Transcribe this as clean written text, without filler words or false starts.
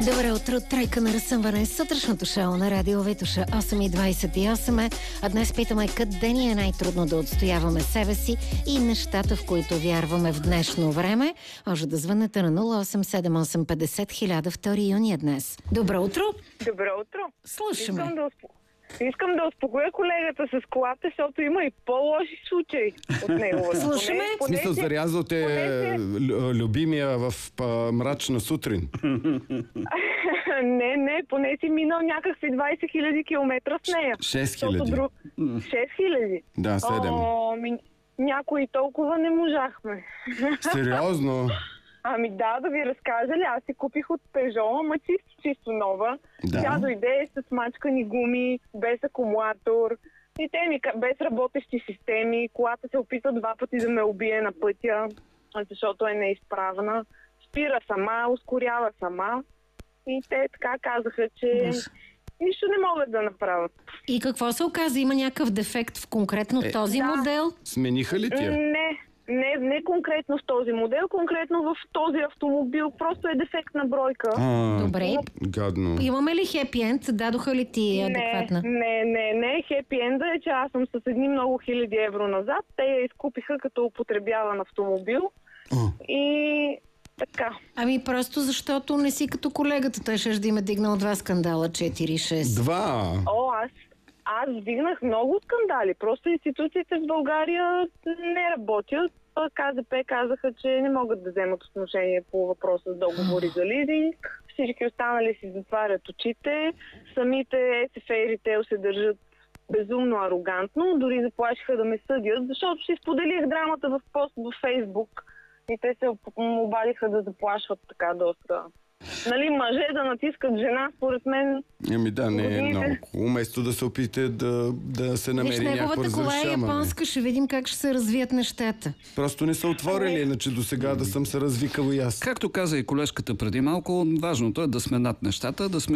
Добро утро, тройка на разсъмване. Сутрешното шоу на Радио Витуша 8:28 е. А днес питаме къде ни е най-трудно да отстояваме себе си и нещата, в които вярваме в днешно време. Може да звънете на 0878 50 000. 2 юни е днес. Добро утро! Добро утро! Слушаме. Искам да успокоя колегата с колата, защото има и по-лоши случаи от него. Слушаме. В смисъл, зарязал те любимия в мрачна сутрин. Не, поне си минал някакви 20 000 километра с нея. 6 000. 6 000? Да, 7. Някои толкова не можахме. Сериозно? Ами да ви разкажа ли, аз си купих от Peugeot, ама чисто нова. Да. Тя дойде с мачкани гуми, без акумулатор и те ми без работещи системи. Колата се опита 2 пъти да ме убие на пътя, защото е неизправна. Спира сама, ускорява сама и те така казаха, че нищо не могат да направят. И какво се оказа? Има някакъв дефект в конкретно този модел? Смениха ли тя? Не конкретно в този модел, конкретно в този автомобил. Просто е дефектна бройка. Добре. Гадно. Имаме ли хепи енд? Дадоха ли ти адекватна? Не. Хепи енда е, че аз съм с едни много хиляди евро назад. Те я изкупиха като употребяван автомобил. И така. Ами просто защото не си като колегата. Той ще да има дигнал 2 скандала, 4-6. 2? Аз вдигнах много скандали. Просто институциите в България не работят. КЗП казаха, че не могат да вземат отношение по въпроса с договори за лизинг. Всички останали си затварят очите. Самите СФР-те се държат безумно арогантно. Дори заплашиха да ме съдят, защото си споделих драмата в пост във Фейсбук. И те се обадиха да заплашват така доста. Нали, мъже да натискат жена, според мен... Ами да, не е много. Уместо да се опитате да се намери някакво неговата кола е разрешаване. японска, ще видим как ще се развият нещата. Просто не са отворили, иначе до сега да съм се развикал и аз. Както каза и колежката преди малко, важното е да сме над нещата, да сме